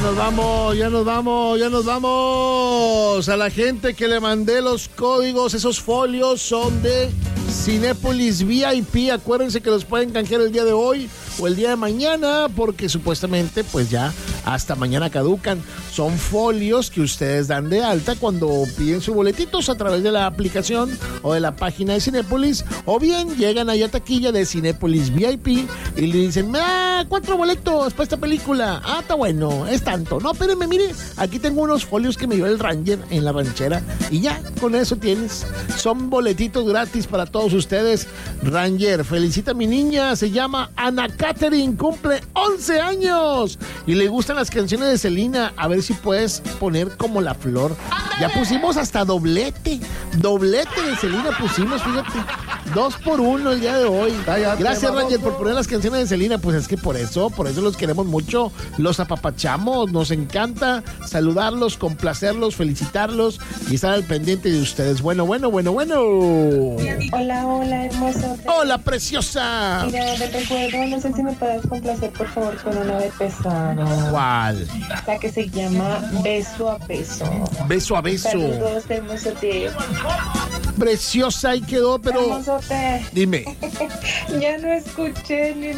nos vamos. A la gente que le mandé los códigos, esos folios son de Cinépolis VIP. Acuérdense que los pueden canjear el día de hoy o el día de mañana, porque supuestamente pues ya hasta mañana caducan. Son folios que ustedes dan de alta cuando piden sus boletitos a través de la aplicación o de la página de Cinépolis, o bien llegan allá a taquilla de Cinépolis VIP y le dicen, 4 boletos para esta película. Está bueno, es tanto. No, espérenme, mire, aquí tengo unos folios que me dio el Ranger en la ranchera, y ya, con eso tienes. Son boletitos gratis para todos ustedes. Ranger, felicita a mi niña, se llama Ana Catherine, cumple 11 años y le gustan las canciones de Selena. A ver si puedes poner como La Flor. Ya pusimos hasta doblete de Selena pusimos, fíjate, 2 por 1 el día de hoy. Gracias, Ranger, por poner las canciones de Selena. Pues es que por eso los queremos mucho, los apapachamos, nos encanta saludarlos, complacerlos, felicitarlos y estar al pendiente de ustedes. Bueno. Hola, hermoso. Hola, preciosa. Mira, te recuerdo, no sé si me puedes complacer por favor con una de Pesado. ¿Cuál? La que se llama Beso a Beso. Beso a Beso. Saludos, hermosote. Preciosa, ahí quedó, pero... Hermosote. Dime. Ya no escuché ni